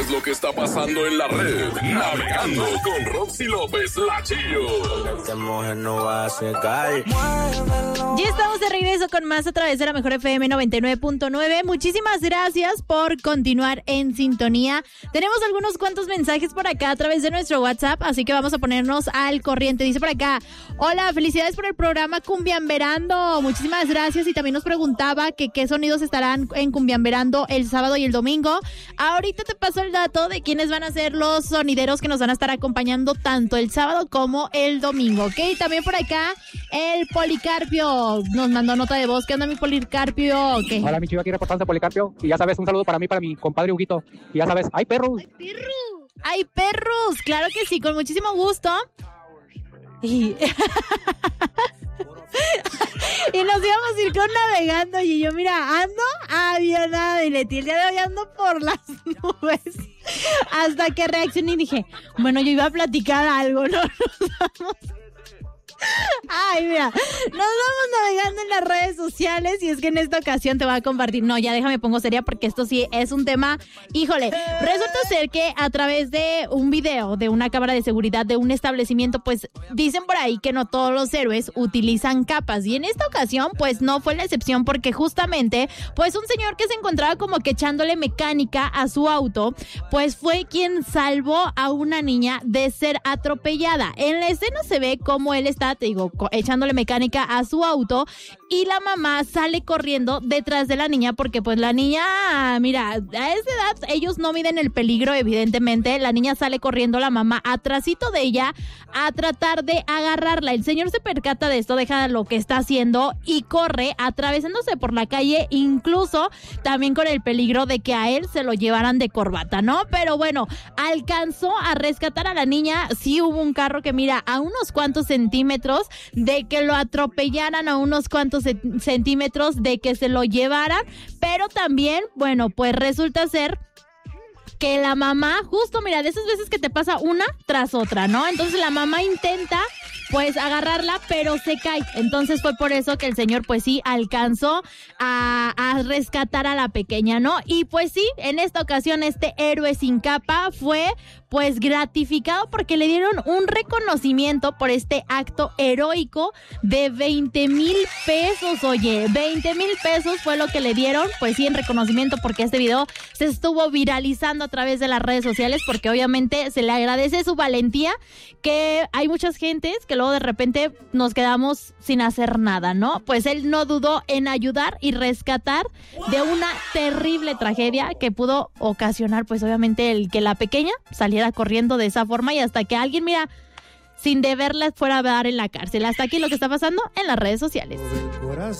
es lo que está pasando en la red. Navegando con Roxy López, la Chillo. Esta mujer no va a secar. Ya estamos de regreso con más a través de la Mejor FM 99.9. Muchísimas gracias por continuar en sintonía. Tenemos algunos cuantos mensajes por acá a través de nuestro WhatsApp, así que vamos a ponernos al corriente. Dice por acá: hola, felicidades por el programa Cumbiamberando. Muchísimas gracias. Y también nos preguntaba que qué sonidos estarán en Cumbiamberando el sábado y el domingo. Ahorita te paso el dato de quiénes van a ser los sonideros que nos van a estar acompañando tanto el sábado como el domingo, ¿ok? También por acá el Policarpio nos mandó nota de voz. ¿Qué onda, mi Policarpio? ¿Qué? Hola, mi chiva, aquí reportando Policarpio. Y ya sabes, un saludo para mí, para mi compadre Huguito. Y ya sabes, ¡ay, perros! ¡Ay, perros! ¡Ay, perros! Claro que sí, con muchísimo gusto. Y nos íbamos a ir con navegando. Y yo, mira, ando avionada. Y Leti, el día de hoy ando por las nubes. Hasta que reaccioné y dije, bueno, yo iba a platicar algo, ¿no? Nos vamos. Ay, mira, nos vamos navegando en las redes sociales y es que en esta ocasión te voy a compartir, no, ya déjame pongo seria porque esto sí es un tema, híjole, resulta ser que a través de un video de una cámara de seguridad de un establecimiento, pues dicen por ahí que no todos los héroes utilizan capas y en esta ocasión pues no fue la excepción porque justamente pues un señor que se encontraba como que echándole mecánica a su auto, pues fue quien salvó a una niña de ser atropellada. En la escena se ve cómo él está, te digo, echándole mecánica a su auto y la mamá sale corriendo detrás de la niña porque pues la niña, mira, a esa edad ellos no miden el peligro evidentemente, la niña sale corriendo, la mamá atrasito de ella a tratar de agarrarla. El señor se percata de esto, deja lo que está haciendo y corre atravesándose por la calle, incluso también con el peligro de que a él se lo llevaran de corbata, ¿no? Pero bueno, alcanzó a rescatar a la niña. Sí hubo un carro que mira, a unos cuantos centímetros de que lo atropellaran, a unos cuantos centímetros de que se lo llevaran, pero también, bueno, pues resulta ser que la mamá, justo mira, de esas veces que te pasa una tras otra, ¿no? Entonces la mamá intenta pues agarrarla, pero se cae. Entonces fue por eso que el señor pues sí alcanzó a rescatar a la pequeña, ¿no? Y pues sí, en esta ocasión este héroe sin capa fue pues gratificado porque le dieron un reconocimiento por este acto heroico de 20,000 pesos, oye, 20,000 pesos fue lo que le dieron, pues sí, en reconocimiento porque este video se estuvo viralizando a través de las redes sociales porque obviamente se le agradece su valentía, que hay muchas gentes que luego de repente nos quedamos sin hacer nada, ¿no? Pues él no dudó en ayudar y rescatar de una terrible tragedia que pudo ocasionar pues obviamente el que la pequeña saliera corriendo de esa forma y hasta que alguien, mira, sin deberla fuera a dar en la cárcel. Hasta aquí lo que está pasando en las redes sociales.